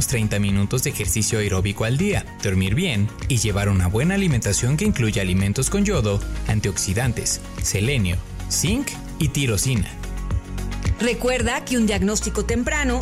menos 30 minutos de ejercicio aeróbico al día, dormir bien y llevar una buena alimentación que incluya alimentos con yodo, antioxidantes, selenio, zinc y tirosina. Recuerda que un diagnóstico temprano